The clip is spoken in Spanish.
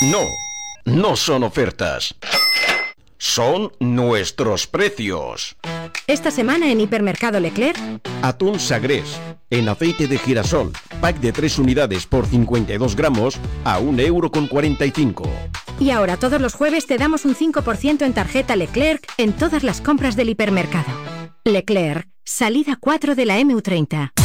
No, no son ofertas. Son nuestros precios. Esta semana en Hipermercado Leclerc, atún Sagrés, en aceite de girasol, pack de 3 unidades por 52 gramos a 1,45 €. Y ahora todos los jueves te damos un 5% en tarjeta Leclerc en todas las compras del hipermercado. Leclerc, salida 4 de la MU30.